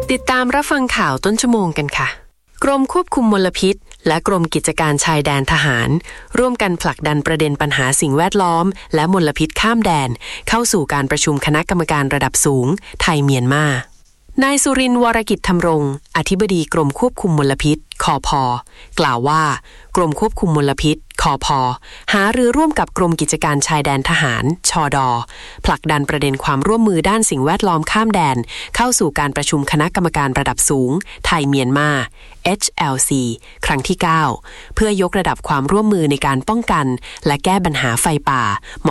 ติดตามรับฟังข่าวต้นชั่วโมงกันค่ะกรมควบคุมมลพิษและกรมกิจการชายแดนทหารร่วมกันผลักดันประเด็นปัญหาสิ่งแวดล้อมและมลพิษข้ามแดนเข้าสู่การประชุมคณะกรรมการระดับสูงไทยเมียนมานายสุรินทร์วรกิจธรรมรงค์อธิบดีกรมควบคุมมลพิษคพ.กล่าวว่ากรมควบคุมมลพิษคพ.หารือร่วมกับกรมกิจการชายแดนทหารชด.ผลักดันประเด็นความร่วมมือด้านสิ่งแวดล้อมข้ามแดนเข้าสู่การประชุมคณะกรรมการระดับสูงไทยเมียนมา HLC ครั้งที่ 9 เพื่อยกระดับความร่วมมือในการป้องกันและแก้ปัญหาไฟป่า